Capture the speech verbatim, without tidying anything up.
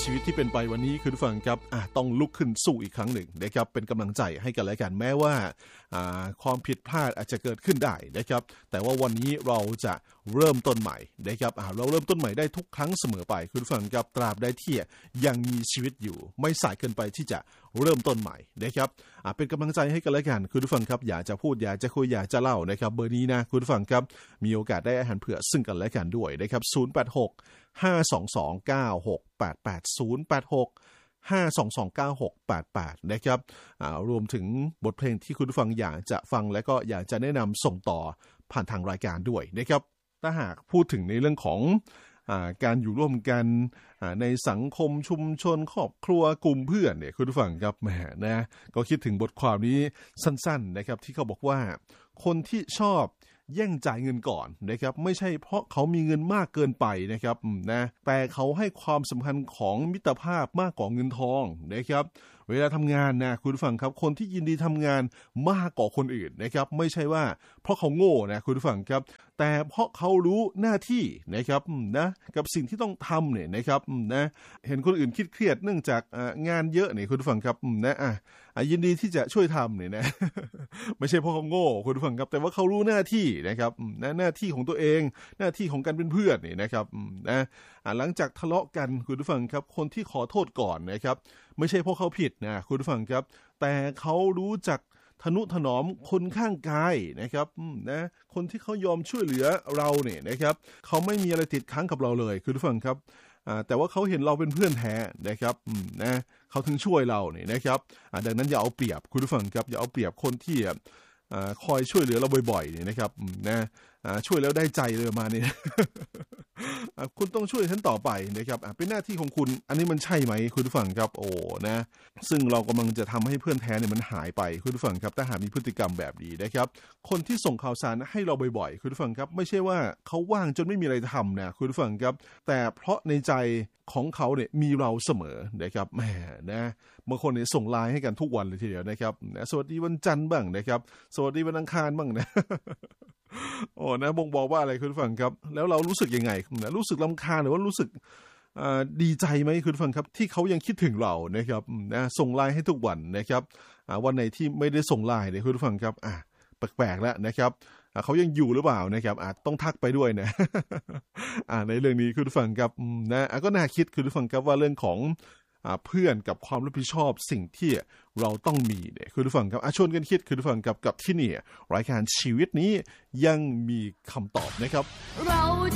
ชีวิตที่เป็นไปวันนี้คุณผู้ฟังครับต้องลุกขึ้นสู้อีกครั้งหนึ่งนะครับเป็นกำลังใจให้กันและกันแม้ว่าความผิดพลาดอาจจะเกิดขึ้นได้นะครับแต่ว่าวันนี้เราจะเริ่มต้นใหม่นะครับเราเริ่มต้นใหม่ได้ทุกครั้งเสมอไปคุณผู้ฟังครับตราบใดที่ยังมีชีวิตอยู่ไม่สายเกินไปที่จะเริ่มต้นใหม่นะครับเป็นกำลังใจให้กันและกันคุณผู้ฟังครับอยากจะพูดอยากจะคุยอยากจะเล่านะครับเบอร์นี้นะคุณผู้ฟังครับมีโอกาสได้อาหารเผื่อซึ่งกันและกันด้วยนะครับศูนย์ แปด หก ห้า สอง สอง เก้า หก แปด แปด ศูนย์ แปด หก ห้า สอง สอง เก้า หก แปด แปดนะครับรวมถึงบทเพลงที่คุณผู้ฟังอยากจะฟังและก็อยากจะแนะนำส่งต่อผ่านทางรายการด้วยนะครับถ้าหากพูดถึงในเรื่องของการอยู่ร่วมกันในสังคมชุมชนครอบครัวกลุ่มเพื่อนเนี่ยคุณผู้ฟังครับแหมนะก็คิดถึงบทความนี้สั้นๆนะครับที่เขาบอกว่าคนที่ชอบแย่งจ่ายเงินก่อนนะครับไม่ใช่เพราะเขามีเงินมากเกินไปนะครับนะแต่เขาให้ความสำคัญของมิตรภาพมากกว่าเงินทองนะครับเวลาทำงานนะคุณผู้ฟังครับคนที่ยินดีทำงานมากกว่าคนอื่นนะครับไม่ใช่ว่าเพราะเขาโง่นะคุณผู้ฟังครับแต่เพราะเขารู้หน้าที่นะครับนะกับสิ่งที่ต้องทำเนี่ยนะครับนะเห็นคนอื่นคิดเครียดเนื่องจากงานเยอะเนี่ยคุณผู้ฟังครับนะอ่ะยินดีที่จะช่วยทำเนี่ยนะไม่ใช่เพราะเขาโง่คุณผู้ฟังครับแต่ว่าเขารู้หน้าที่นะครับนะหน้าที่ของตัวเองหน้าที่ของการเป็นเพื่อนนี่นะครับนะหลังจากทะเลาะกันคุณผู้ฟังครับคนที่ขอโทษก่อนนะครับไม่ใช่เพราะเขาผิดนะคุณผู้ฟังครับแต่เขารู้จักทนุถนอมคนข้างกายนะครับนะคนที่เขายอมช่วยเหลือเราเนี่ยนะครับเขาไม่มีอะไรติดค้างกับเราเลยคุณผู้ฟังครับแต่ว่าเขาเห็นเราเป็นเพื่อนแท้นะครับนะเขาถึงช่วยเราเนี่ยนะครับดังนั้นอย่าเอาเปรียบคุณผู้ฟังครับอย่าเอาเปรียบคนที่คอยช่วยเหลือเราบ่อยๆเนี่ยนะครับนะช่วยแล้วได้ใจเลยมาเนี่ยคุณต้องช่วยฉันต่อไปนะครับเป็นหน้าที่ของคุณอันนี้มันใช่ไหมคุณผู้ฟังครับโอ้นะซึ่งเรากำลังจะทำให้เพื่อนแท้เนี่ยมันหายไปคุณผู้ฟังครับถ้าหากมีพฤติกรรมแบบนี้นะครับคนที่ส่งข่าวสารให้เราบ่อยๆคุณผู้ฟังครับไม่ใช่ว่าเขาว่างจนไม่มีอะไรทำนะคุณผู้ฟังครับแต่เพราะในใจของเขาเนี่ยมีเราเสมอนะครับแหมนะบางคนเนี่ยส่งไลน์ให้กันทุกวันเลยทีเดียวนะครับสวัสดีวันจันทร์บ้างนะครับสวัสดีวันอังคารบ้างนะโอ้นะบ่งบอกว่าอะไรคุณผู้ฟังครับแล้วเรารู้สึกยังไงนะรู้สึกรำคาญหรือว่ารู้สึกดีใจไหมคุณผู้ฟังครับที่เขายังคิดถึงเรานะครับนะส่งไลน์ให้ทุกวันนะครับวันไหนที่ไม่ได้ส่งไลน์เนี่ยคุณผู้ฟังครับอ่ะแปลกๆแล้วนะครับเขายังอยู่หรือเปล่านะครับอาจต้องทักไปด้วยนะอ่าในเรื่องนี้คุณผู้ฟังครับนะก็น่าคิดคุณผู้ฟังครับว่าเรื่องของเพื่อนกับความรับผิดชอบสิ่งที่เราต้องมีเนี่ยคุณผู้ฟังครับชวนกันคิดคุณผู้ฟังกับกับที่นี่รายการชีวิตนี้ยังมีคำตอบนะครับ